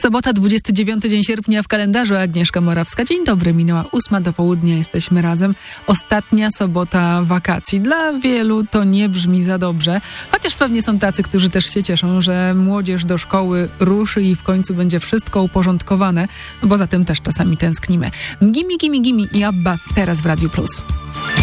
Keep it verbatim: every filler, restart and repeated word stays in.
Sobota, dwudziesty dziewiąty dzień sierpnia w kalendarzu. Agnieszka Morawska. Dzień dobry, minęła ósma do południa, jesteśmy razem. Ostatnia sobota wakacji. Dla wielu to nie brzmi za dobrze, chociaż pewnie są tacy, którzy też się cieszą, że młodzież do szkoły ruszy i w końcu będzie wszystko uporządkowane, bo za tym też czasami tęsknimy. Gimi, gimi, gimi i Abba teraz w Radiu Plus.